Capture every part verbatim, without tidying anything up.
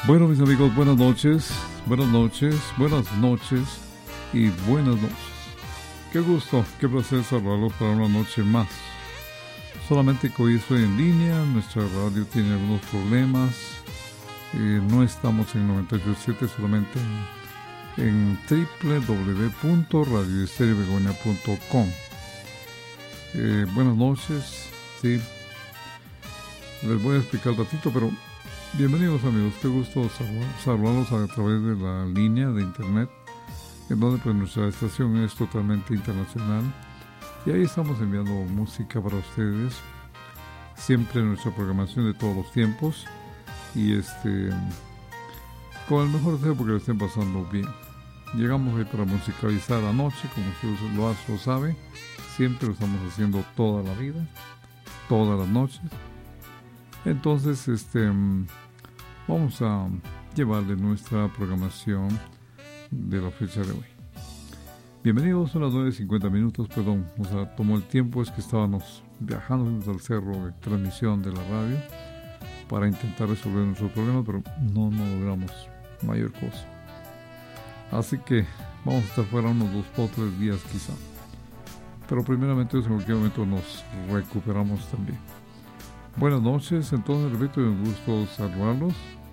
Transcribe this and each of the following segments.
Bueno, mis amigos, buenas noches, buenas noches, buenas noches y buenas noches. Qué gusto, qué placer saludarlos para una noche más. Solamente que hoy estoy en línea, nuestra radio tiene algunos problemas. Eh, no estamos en noventa y ocho punto siete, solamente en, en doble u doble u doble u punto radio estéreo begonia punto com. Eh, buenas noches, sí. Les voy a explicar un ratito, pero bienvenidos amigos, qué gusto saludarlos a través de la línea de internet, en donde pues nuestra estación es totalmente internacional y ahí estamos enviando música para ustedes, siempre en nuestra programación de todos los tiempos y este con el mejor deseo porque lo estén pasando bien. Llegamos hoy para musicalizar la noche, como ustedes lo, lo saben, siempre lo estamos haciendo toda la vida, todas las noches. Entonces, este vamos a llevarle nuestra programación de la fecha de hoy. Bienvenidos, son las nueve cincuenta minutos, perdón, o sea, tomó el tiempo, es que estábamos viajando, fuimos al cerro de transmisión de la radio para intentar resolver nuestros problemas, pero no, no logramos mayor cosa. Así que vamos a estar fuera unos dos o tres días quizá. Pero primeramente, en cualquier momento nos recuperamos también. Buenas noches, entonces repito, un gusto saludarlos.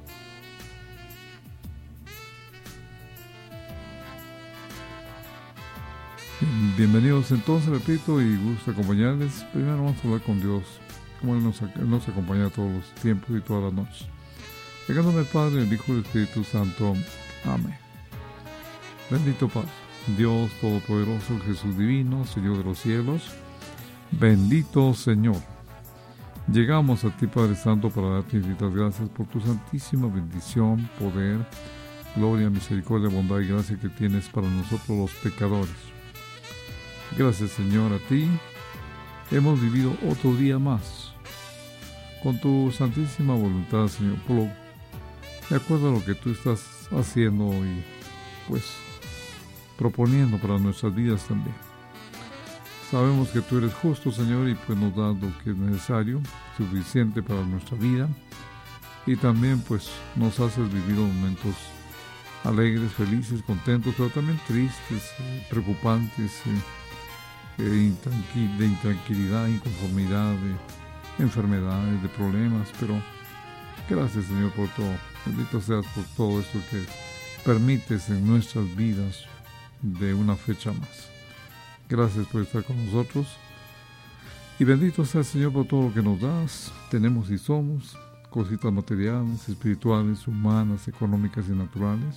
Bienvenidos entonces, repito, y gusto acompañarles. Primero vamos a hablar con Dios, como Él nos, Él nos acompaña todos los tiempos y todas las noches. En el nombre del Padre, el Hijo y el Espíritu Santo. Amén. Bendito Padre, Dios Todopoderoso, Jesús Divino, Señor de los cielos. Bendito Señor. Llegamos a ti, Padre Santo, para darte infinitas gracias por tu santísima bendición, poder, gloria, misericordia, bondad y gracia que tienes para nosotros los pecadores. Gracias, Señor, a ti hemos vivido otro día más con tu santísima voluntad, Señor, por lo, de acuerdo a lo que tú estás haciendo y pues proponiendo para nuestras vidas también. Sabemos que tú eres justo, Señor, y pues nos das lo que es necesario, suficiente para nuestra vida. Y también pues nos haces vivir momentos alegres, felices, contentos, pero también tristes, eh, preocupantes, eh, eh, intranqui- de intranquilidad, inconformidad, de enfermedades, de problemas. Pero gracias, Señor, por todo. Bendito seas por todo esto que permites en nuestras vidas de una fecha más. Gracias por estar con nosotros. Y bendito sea el Señor por todo lo que nos das. Tenemos y somos cositas materiales, espirituales, humanas, económicas y naturales,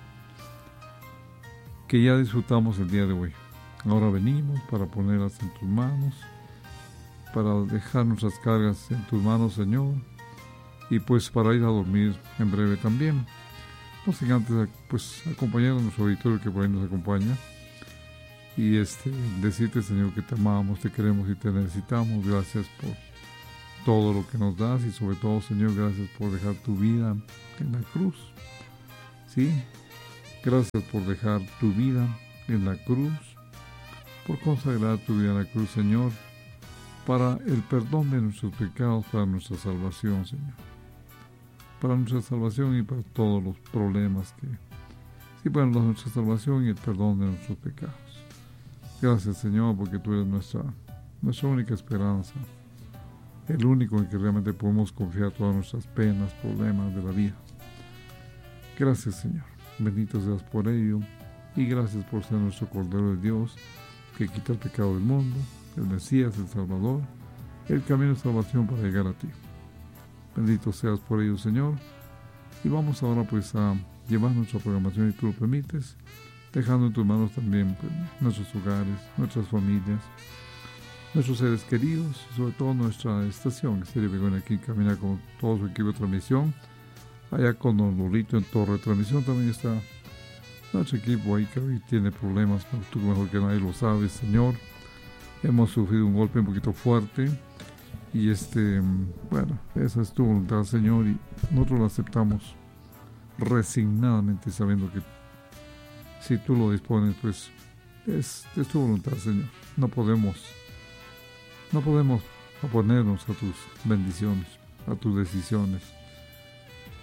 que ya disfrutamos el día de hoy. Ahora venimos para ponerlas en tus manos, para dejar nuestras cargas en tus manos, Señor, y pues para ir a dormir en breve también. No sin antes pues acompañar a nuestro auditorio que por ahí nos acompaña. Y este, decirte, Señor, que te amamos, te queremos y te necesitamos. Gracias por todo lo que nos das y sobre todo, Señor, gracias por dejar tu vida en la cruz. Sí, gracias por dejar tu vida en la cruz, por consagrar tu vida en la cruz, Señor, para el perdón de nuestros pecados, para nuestra salvación, Señor. Para nuestra salvación y para todos los problemas que... Sí, para nuestra salvación y el perdón de nuestros pecados. Gracias, Señor, porque tú eres nuestra, nuestra única esperanza, el único en que realmente podemos confiar todas nuestras penas, problemas de la vida. Gracias, Señor. Bendito seas por ello y gracias por ser nuestro Cordero de Dios que quita el pecado del mundo, el Mesías, el Salvador, el camino de salvación para llegar a ti. Bendito seas por ello, Señor. Y vamos ahora pues a llevar nuestra programación y tú lo permites, dejando en tus manos también pues, nuestros hogares, nuestras familias, nuestros seres queridos y sobre todo nuestra estación, Estéreo Begonia, aquí camina con todo su equipo de transmisión. Allá con Don Lolito en torre de transmisión también está nuestro equipo ahí que hoy tiene problemas, pero tú mejor que nadie lo sabes, Señor. Hemos sufrido un golpe un poquito fuerte y este, bueno, esa es tu voluntad, Señor, y nosotros lo aceptamos resignadamente sabiendo que si tú lo dispones, pues es, es tu voluntad, Señor. No podemos, no podemos oponernos a tus bendiciones, a tus decisiones.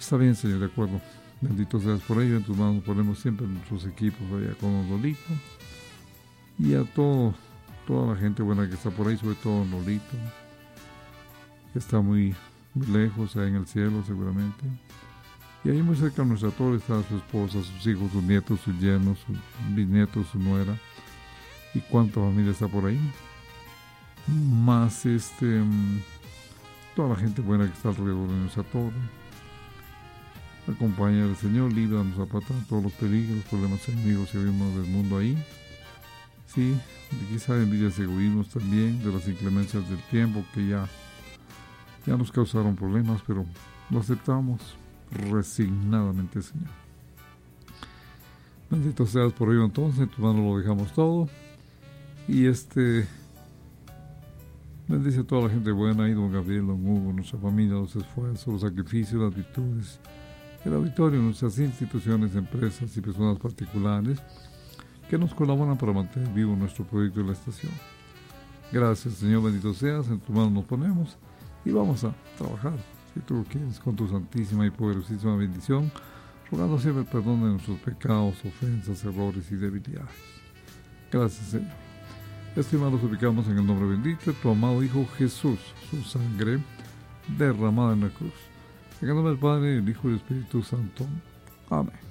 Está bien, Señor, de acuerdo. Bendito seas por ello. En tus manos ponemos siempre nuestros equipos allá con los Lolito. Y a todo, toda la gente buena que está por ahí, sobre todo Lolito, que está muy, muy lejos, ahí en el cielo seguramente. Y ahí muy cerca de nuestra torre está su esposa, sus hijos, sus nietos, sus yernos, sus bisnietos, su nuera. ¿Y cuánta familia está por ahí? Más este, toda la gente buena que está alrededor de nuestra torre. Acompaña al Señor, líbranos a apartar todos los peligros, problemas enemigos que vimos del mundo ahí. Sí, de quizá envidias y egoísmos también, de las inclemencias del tiempo que ya, ya nos causaron problemas, pero lo aceptamos resignadamente, Señor. Bendito seas por ello entonces, en tus manos lo dejamos todo. Y este, bendice a toda la gente buena, ahí don Gabriel, don Hugo, nuestra familia, los esfuerzos, los sacrificios, las virtudes, el auditorio, nuestras instituciones, empresas y personas particulares que nos colaboran para mantener vivo nuestro proyecto de la estación. Gracias, Señor, bendito seas, en tus manos nos ponemos y vamos a trabajar, si tú quieres, con tu santísima y poderosísima bendición, rogando siempre el perdón de nuestros pecados, ofensas, errores y debilidades. Gracias, Señor. Estimados, ubicamos en el nombre bendito de tu amado Hijo Jesús, su sangre derramada en la cruz. En el nombre del Padre, el Hijo y el Espíritu Santo. Amén.